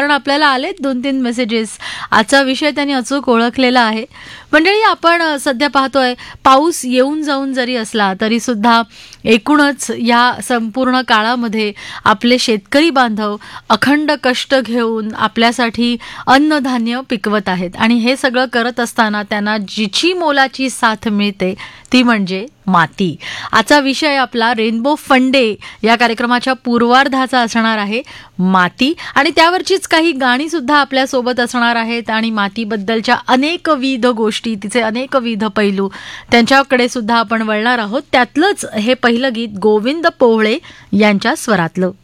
कारण आपल्याला आलेत 2-3 मेसेजेस. आजचा विषय त्यांनी अचूक ओळखलेला आहे. मंडळी, आपण सध्या पाहतोय पाऊस येऊन जाऊन जरी असला तरी सुद्धा एकूणच या संपूर्ण काळामध्ये आपले शेतकरी बांधव अखंड कष्ट घेऊन आपल्यासाठी अन्नधान्य पिकवत आहेत आणि हे सगळं करत असताना त्यांना जिची मोलाची साथ मिळते ती म्हणजे माती. आजचा विषय आपला रेनबो फंडे या कार्यक्रमाच्या पूर्वार्धाचा असणार आहे माती, आणि त्यावरचीच काही गाणी सुद्धा आपल्या सोबत असणार आहेत आणि मातीबद्दलच्या अनेकविध गोष्टी, तिचे अनेकविध पैलू त्यांच्याकडे सुद्धा आपण वळणार आहोत. त्यातलंच हे पहिलं गीत गोविंद पोहळे यांच्या स्वरातलं.